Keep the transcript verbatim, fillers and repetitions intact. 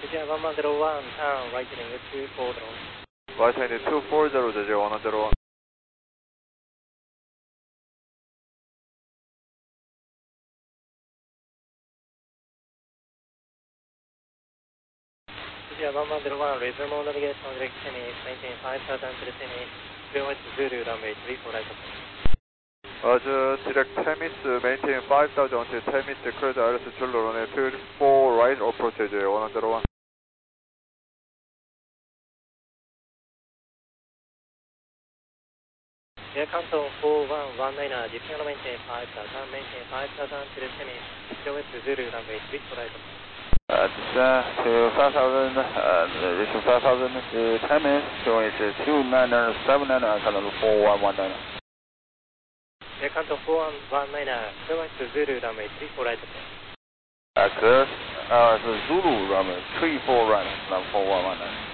India one one zero one, turn right heading two four zero. Right heading two four zero, J J one one zero one. India one one zero one, resume on navigation direct Chinese, maintain five thousand to the Chinese, Zero Zulu, runway three four right. Roger, direct Temis, maintain five thousand to Temis, cruise Alice Zulu, runway two four right, approach J J one one zero one. Air Canton four one one nine, descend maintain five thousand, maintain five thousand to the Chinese, Zero Zulu, runway three four right. Uh, descend to five thousand, uh, reaching five thousand, uh, Temis, showing is two nine seven nine, Air Canton four one one nine. Air Canton four one one nine, Zero Zulu, runway three four right. Uh, clear, uh, Zulu, runway three four right, four one one nine.